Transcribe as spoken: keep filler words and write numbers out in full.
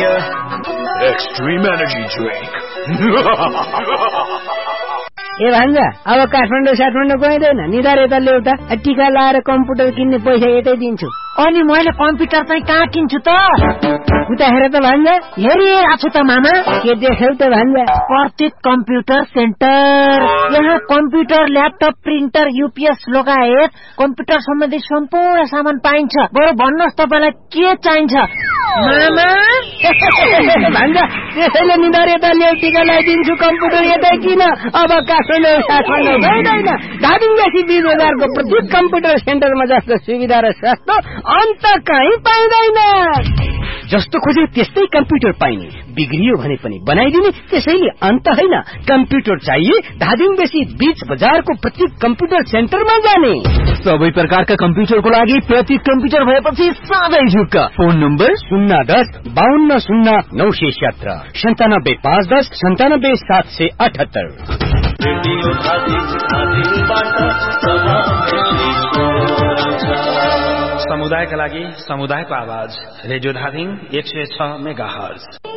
Extreme energy drink. ए भान्जा अब काठमाडौँ साठमाडौँ गइँदैन, निधार यता ल्याउता, टिका लाएर कम्प्युटर किन्ने पैसा यतै दिन्छु। अनि मैले कम्प्युटर चाहिँ कहाँ किन्छु त? उता हेर त भान्जा, हेरिरहेको छु त मामा। के देख्यौ त भान्जा? प्रतीक कम्प्युटर सेन्टर। यहाँ कम्प्युटर, ल्यापटप, प्रिन्टर, युपिएस लगायत कम्प्युटर सम्बन्धी सम्पूर्ण सामान पाइन्छ। बरु भन्नुहोस् तपाईँलाई के चाहिन्छ मामा? भान्जा त्यसैले निधार यता ल्याउ, टिका लगाइदिन्छु, कम्प्युटर यतै किन। अब काठमाडौँ साठमाडौँ गइँदैन, धादिङदेखि बिस बजारको प्रतीक कम्प्युटर सेन्टरमा जस्तो सुविधा र सस्तो अन्त कहीँ पाइँदैन। जस्तो खोजे त्यस्तै कम्प्युटर पाइने, बिग्रियो भने पनि बनाइदिने, त्यसैले अन्त होइन। कम्प्युटर चाहिए धादिङदेखि बीच बजारको प्रतीक कम्प्युटर सेन्टरमा जाने। सबै प्रकारका कम्प्युटरको लागि प्रतीक कम्प्युटर भएपछि साधै झुक्क। फोन नम्बर शून्य दस बाहन्न शून्य नौ सय सत्र सन्तानब्बे पाँच दस सन्तानब्बे सात सय अठहत्तर। समुदायका लागि समुदायको आवाज रेडियो धादिङ एक सय छ मेगा हर्ज।